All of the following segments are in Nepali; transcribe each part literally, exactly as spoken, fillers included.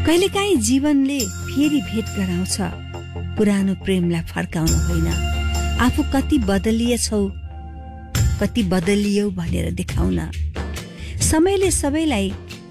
कहिलेकाहीँ जीवनले फेरि भेट गराउँछ, पुरानो प्रेमलाई फर्काउन होइन। आफू कति बदलिएछौ, कति बदलियौ भनेर देखाउन। समयले सबैलाई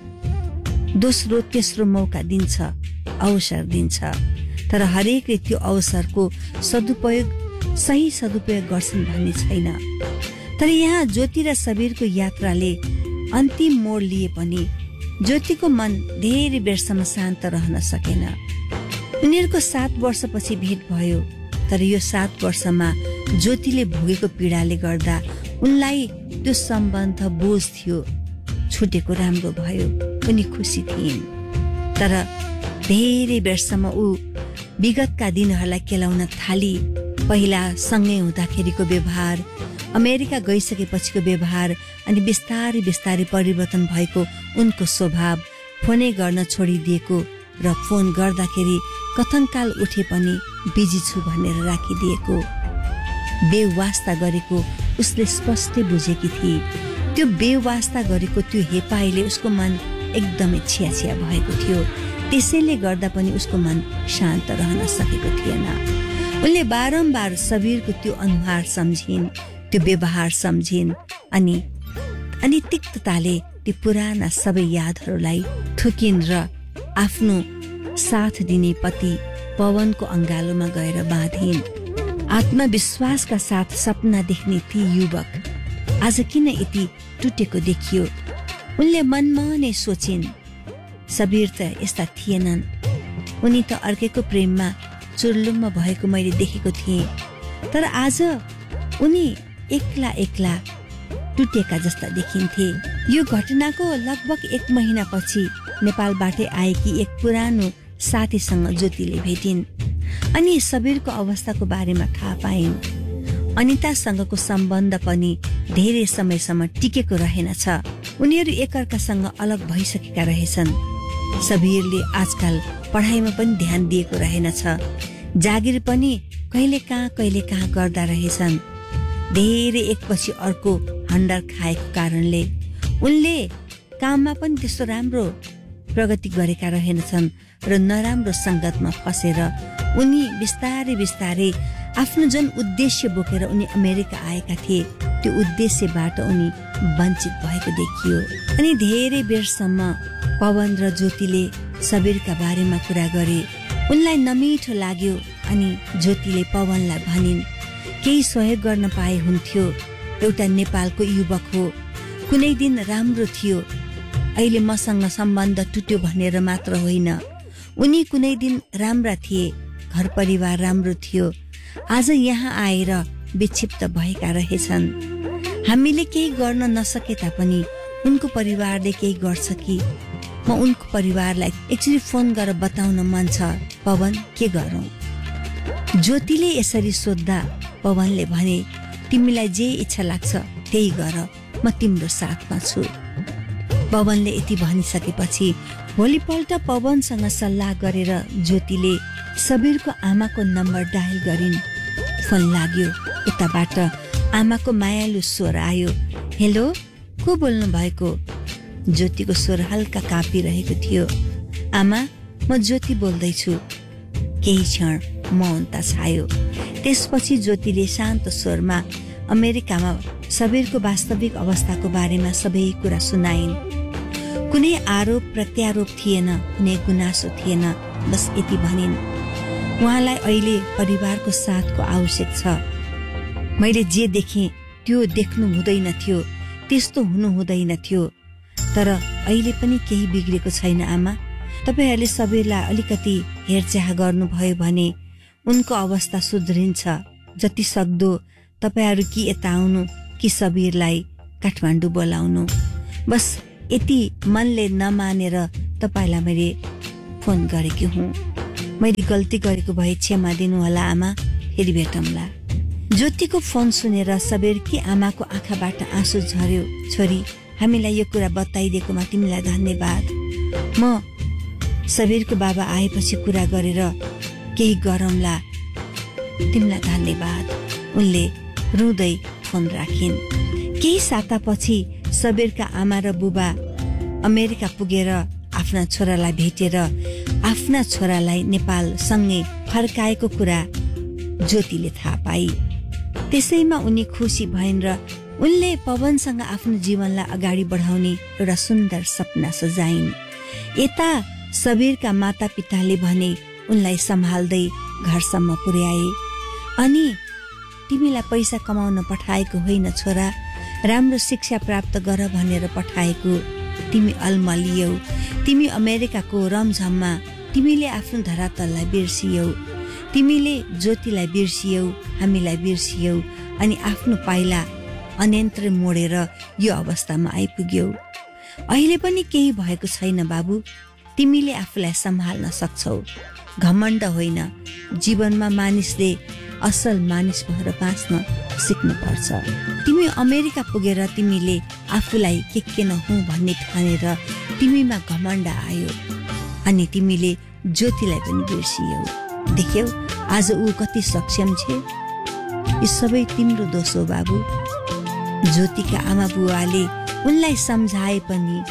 दोस्रो तेस्रो मौका दिन्छ, अवसर दिन्छ, तर हरेकले त्यो अवसरको सदुपयोग सही सदुपयोग गर्छन् भन्ने छैन। तर यहाँ ज्योति र सबीरको यात्राले अन्तिम मोड लिए पनि ज्योतिको मन धेरै बेरसम्म शान्त रहन सकेन। उनीहरूको सात वर्षपछि भेट भयो, तर यो सात वर्षमा ज्योतिले भोगेको पीडाले गर्दा उनलाई त्यो सम्बन्ध बोझ थियो। छुटेको राम्रो भयो, उनी खुसी थिइन्, तर धेरै बेरसम्म ऊ विगतका दिनहरूलाई केलाउन थाली। पहिला सँगै हुँदाखेरिको व्यवहार, अमेरिका गइसकेपछिको व्यवहार, अनि बिस्तारै बिस्तारै परिवर्तन भएको उनको स्वभाव, फोनै गर्न छोडिदिएको र फोन गर्दाखेरि कथनकाल उठे पनि बिजी छु भनेर राखिदिएको, बेवास्ता गरेको उसले स्पष्ट बुझेकी थिए। त्यो बेवास्ता गरेको त्यो हेपाइले उसको मन एकदमै छियाछिया भएको थियो। त्यसैले गर्दा पनि उसको मन शान्त रहन सकेको थिएन। उनले बारम्बार सबीरको त्यो अनुहार सम्झिन्, त्यो व्यवहार सम्झिन्, अनि अनि तिक्तताले ती पुराना सबै यादहरूलाई थुकिन् र आफ्नो साथ दिने पति पवनको अङ्गालोमा गएर बाँधिन्। आत्मविश्वासका साथ सपना देख्ने ती युवक आज किन यति टुटेको देखियो? उनले मनमा नै सोचिन्, सबीर त यस्ता थिएनन्, उनी त अर्कैको प्रेममा चुर्लुम्म भएको मैले देखेको थिएँ, तर आज उनी एक्ला एक्ला टुटेका जस्ता देखिन्थे। यो घटनाको लगभग एक महिनापछि नेपालबाटै आएकी एक पुरानो साथीसँग ज्योतिले भेटिन् अनि सबीरको अवस्थाको बारेमा थाहा पाइन्। अनितासँगको सम्बन्ध पनि धेरै समयसम्म टिकेको रहेनछ। उनीहरू एकअर्कासँग अलग भइसकेका रहेछन्। सबीरले आजकल पढाइमा पनि ध्यान दिएको रहेनछ। जागिर पनि कहिले कहाँ कहिले कहाँ गर्दा रहेछन्। धेरै एकपछि अर्को हन्डर खाएको कारणले उनले काममा पनि त्यस्तो राम्रो प्रगति गरेका रहेनछन् र नराम्रो सङ्गतमा फसेर उनी बिस्तारै बिस्तारै आफ्नो जुन उद्देश्य बोकेर उनी अमेरिका आएका थिए त्यो उद्देश्यबाट उनी वञ्चित भएको देखियो। अनि धेरै बेरसम्म पवन र ज्योतिले सबीरका बारेमा कुरा गरे। उनलाई नमिठो लाग्यो अनि ज्योतिले पवनलाई भनिन्, केही सहयोग गर्न पाए हुन्थ्यो। एउटा नेपालको युवक हो, कुनै दिन राम्रो थियो, अहिले मसँग सम्बन्ध टुट्यो भनेर मात्र होइन, उनी कुनै दिन राम्रा थिए, घर परिवार राम्रो थियो, आज यहाँ आएर विक्षिप्त भएका रहेछन्। हामीले केही गर्न नसके तापनि उनको परिवारले केही गर्छ कि? म उनको परिवारलाई एकचोटि फोन गरेर बताउन मन छ, पवन के गरौँ? ज्योतिले यसरी सोद्धा पवनले भने, तिमीलाई जे इच्छा लाग्छ त्यही गर, म तिम्रो साथमा छु। पवनले यति भनिसकेपछि भोलिपल्ट पवनसँग सल्लाह गरेर ज्योतिले सबीरको आमाको नम्बर डायल गरिन्। फोन लाग्यो। यताबाट आमाको मायालु स्वर आयो, हेलो, को बोल्नु भएको? ज्योतिको स्वर हल्का काँपिरहेको थियो। आमा, म ज्योति बोल्दैछु। केही क्षण मौनता छायो। त्यसपछि ज्योतिले शान्त स्वरमा अमेरिकामा सबीरको वास्तविक अवस्थाको बारेमा सबै कुरा सुनाइन्। कुनै आरोप प्रत्यारोप थिएन, कुनै गुनासो थिएन, बस यति भनिन्, उहाँलाई अहिले परिवारको साथको आवश्यक छ। मैले जे देखेँ त्यो देख्नु हुँदैन थियो, त्यस्तो हुनु हुँदैन थियो, तर अहिले पनि केही बिग्रेको छैन आमा। तपाईहरूले सबैलाई अलिकति हेरचाह गर्नुभयो भने उनको अवस्था सुध्रिन्छ। जति सक्दो तपाईहरू कि यता आउनु कि सबीरलाई काठमाडौँ बोलाउनु। बस यति मनले नमानेर तपाईँलाई मैले फोन गरेकी हुँ। मैले गल्ती गरेको भए क्षमा दिनुहोला आमा, फेरि भेटौँला। ज्योतिको फोन सुनेर सबीरकी आमाको आँखाबाट आँसु झर्यो। छोरी, हामीलाई यो कुरा बताइदिएकोमा तिमीलाई धन्यवाद। म सबीरको बाबा आएपछि कुरा गरेर केही गरौँला, तिमीलाई धन्यवाद। उनले रुँदै फोन राखिन्। केही सातापछि सबीरका आमा र बुबा अमेरिका पुगेर आफ्ना छोरालाई भेटेर आफ्ना छोरालाई नेपालसँगै फर्काएको कुरा ज्योतिले थाहा पाई। त्यसैमा उनी खुसी भइन् र उनले पवनसँग आफ्नो जीवनलाई अगाडि बढाउने एउटा सुन्दर सपना सजाइन्। यता सबीरका मातापिताले भने उनलाई सम्हाल्दै घरसम्म पुर्याए। अनि तिमीलाई पैसा कमाउन पठाएको होइन छोरा, राम्रो शिक्षा प्राप्त गर भनेर पठाएको। तिमी अल्मलियौ, तिमी अमेरिकाको रमझममा तिमीले आफ्नो धरातललाई बिर्सियौ, तिमीले ज्योतिलाई बिर्सियौ, हामीलाई बिर्सियौ अनि आफ्नो पाइला अनन्तर मोडेर यो अवस्थामा आइपुग्यौ। अहिले पनि केही भएको छैन बाबु, तिमीले आफूलाई सम्हाल्न सक्छौ। घमण्ड होइन, जीवनमा मानिसले असल मानिस भएर बाँच्न सिक्नुपर्छ। तिमी अमेरिका पुगेर तिमीले आफूलाई के के नहुँ भन्ने ठानेर तिमीमा घमण्ड आयो अनि तिमीले ज्योतिलाई पनि बिर्सियौ। देख्यौ आज ऊ कति सक्षम छे। यो सबै तिम्रो दोष हो बाबु। ज्योतिका आमा बुवाले उनलाई सम्झाए पनि